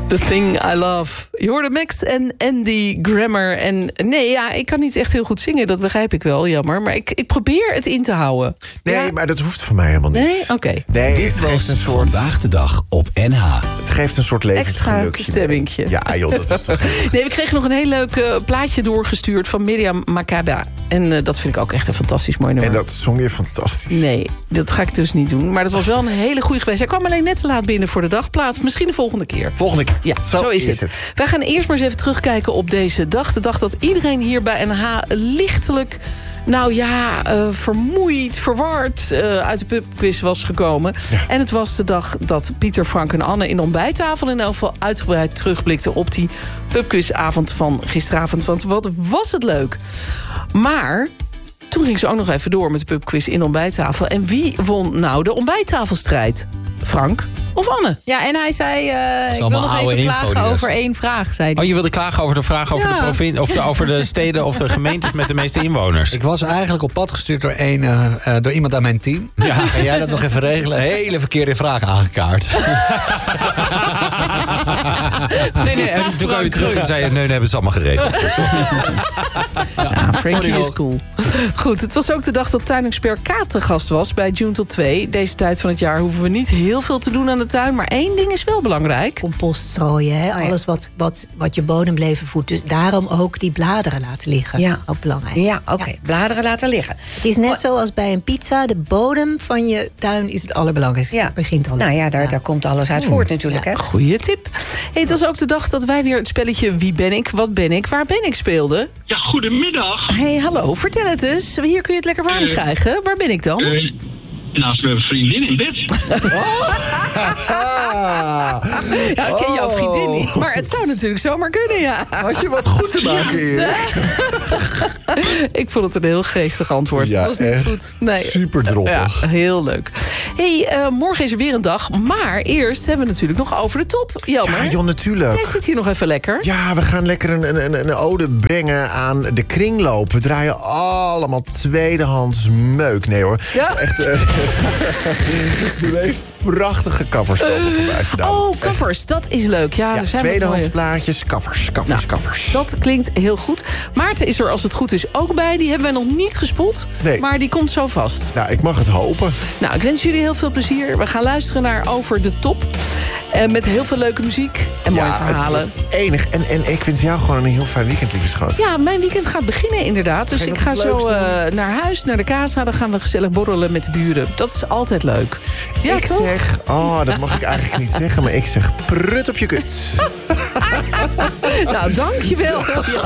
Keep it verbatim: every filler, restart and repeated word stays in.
The Thing I Love. Je hoorde Max en Andy Grammer. En nee, ja, ik kan niet echt heel goed zingen. Dat begrijp ik wel, jammer. Maar ik, ik probeer het in te houden. Nee, ja? maar dat hoeft van mij helemaal niet. Nee? Oké. Okay. Nee, Dit het was geeft een soort... Vandaag de Dag op N H. Het geeft een soort levensgelukje. Extra stemmingje. Ja, joh, dat is toch... Nee, we kregen nog een heel leuk uh, plaatje doorgestuurd van Miriam Makeba. En uh, dat vind ik ook echt een fantastisch mooi nummer. En dat zong je fantastisch. Nee, dat ga ik dus niet doen. Maar dat was wel een hele goede geweest. Hij kwam alleen net te laat binnen voor de dagplaats. Misschien de volgende keer. Volgende keer. Ja, zo, zo is, is het. het. Wij gaan eerst maar eens even terugkijken op deze dag. De dag dat iedereen hier bij N H lichtelijk... nou ja, uh, vermoeid, verward uh, uit de pubquiz was gekomen. Ja. En het was de dag dat Pieter, Frank en Anne... in de ontbijttafel in elk geval uitgebreid terugblikten... op die pubquizavond van gisteravond. Want wat was het leuk. Maar... toen ging ze ook nog even door met de pubquiz in de ontbijttafel. En wie won nou de ontbijttafelstrijd? Frank of Anne? Ja, en hij zei, uh, ik wil nog even klagen over één vraag. Zei oh, je wilde klagen over de vraag over, ja. de, provin- of de, over de steden of de gemeentes met de meeste inwoners. Ik was eigenlijk op pad gestuurd door, een, uh, uh, door iemand aan mijn team. Ja. En jij dat nog even regelen? Hele verkeerde vraag aangekaart. nee, nee, en toen kwam je terug en zei je, nee, nee, hebben ze allemaal geregeld. Ja, Frankie is cool. Goed, het was ook de dag dat tuinexpert Kaat te gast was bij June tot twee. Deze tijd van het jaar hoeven we niet heel veel te doen aan de tuin, maar één ding is wel belangrijk. Compost strooien, hè? Oh, ja. Alles wat, wat, wat je bodemleven voedt. Dus daarom ook die bladeren laten liggen. Ja. Ook belangrijk. Ja, oké. Okay. Ja. Bladeren laten liggen. Het is net zoals bij een pizza. De bodem van je tuin is het allerbelangrijkste. Ja. Het begint al. Nou ja, daar, ja. daar komt alles uit voort natuurlijk. Ja, hè? Goeie tip. Hey, het was ook de dag dat wij weer het spelletje Wie ben ik, wat ben ik, waar ben ik speelden. Ja, goedemiddag. Hey, hallo, vertel het eens. Hier kun je het lekker warm uh, krijgen. Waar ben ik dan? Uh, naast mijn vriendin in bed. Oh. Ja, ik ken jouw vriendin niet, maar het zou natuurlijk zomaar kunnen, ja. Had je wat goed te maken, Erik? Ik vond het een heel geestig antwoord. Ja, het was niet echt goed. Nee. Super droppig. Ja, heel leuk. Hey, uh, morgen is er weer een dag, maar eerst hebben we natuurlijk nog over de top. Jammer. Ja, joh, natuurlijk. Jij zit hier nog even lekker. Ja, we gaan lekker een, een, een ode brengen aan de kringloop. We draaien allemaal tweedehands meuk. Nee hoor. Ja. Echt... Uh, de meest prachtige covers komen voorbij vandaan. Oh, covers, dat is leuk. Ja, ja er zijn tweedehands plaatjes, covers, covers, nou, covers. Dat klinkt heel goed. Maarten is er, als het goed is, ook bij. Die hebben wij nog niet gespot, nee. Maar die komt zo vast. Nou, ik mag het hopen. Nou, ik wens jullie heel veel plezier. We gaan luisteren naar Over de Top. Uh, met heel veel leuke muziek en mooie ja, verhalen. Het wordt enig. En, en ik wens jou gewoon een heel fijn weekend, lieve schat. Ja, mijn weekend gaat beginnen inderdaad. Dus ik ga zo uh, naar huis, naar de casa. Dan gaan we gezellig borrelen met de buren. Dat is altijd leuk. Ja, ik toch? zeg, oh, dat mag ik eigenlijk niet zeggen, maar ik zeg prut op je kut. Nou, dankjewel. Ja.